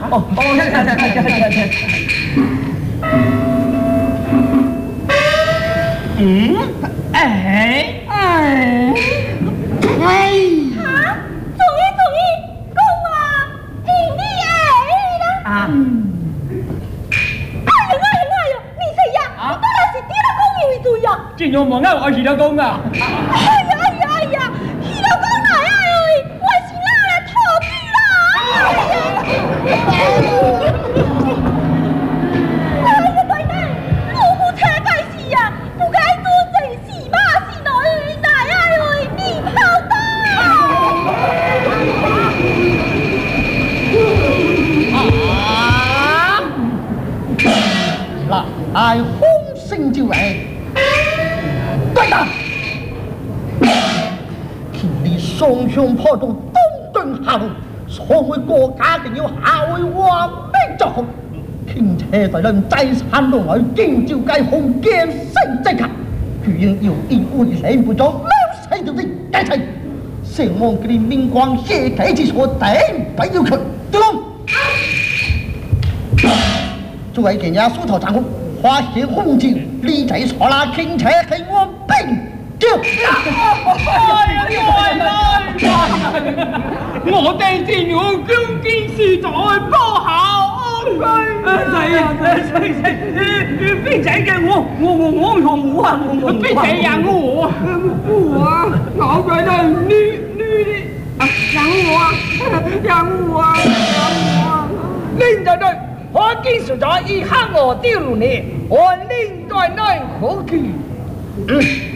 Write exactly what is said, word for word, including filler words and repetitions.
哦哦，嗯，哎哎哎。 终于终于讲啊，听你哎啦！ 啊。 哎呀哎呀哎呀，你谁呀？你当然是爹了公有一对呀！ 这样问啊，我是老公啊。 哎呀哎呀哎呀，你老公来啊哎，我是哪来逃避啦？哎呀奶奶，老夫车该死呀，不该做人死嘛死女奶哎你好大！ 啊！那爱风声就来，对的。听你双双破到东顿下路，所谓国家定要下为完美作好。倾斜在人在山路内，建照街红剑胜即刻，居然要以为领不咗两世条的一切，成望佢哋面光血体之所頂，不要求對唔？作為件也梳頭斬控，花顯空照，呢仔坐啦傾斜係我兵叫。 哎呀，奶奶，我哋戰友究竟是在不孝。係啊，係係，邊仔嘅我我我我同我啊，邊仔呀我啊，我啊，老仔的女女的啊，養我啊，養我啊，養我啊，領導隊，我見熟咗一下我掉路呢，我領隊內可去。